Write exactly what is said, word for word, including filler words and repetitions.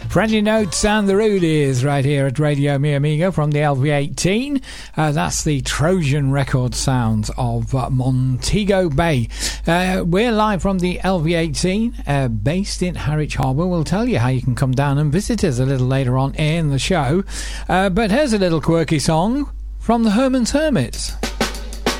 Friendly Notes and the Rudies right here at Radio Mi Amigo from the L V eighteen. Uh, that's the Trojan record sounds of uh, Montego Bay. Uh, we're live from the L V eighteen, uh, based in Harwich Harbour. We'll tell you how you can come down and visit us a little later on in the show. Uh, but here's a little quirky song from the Herman's Hermits.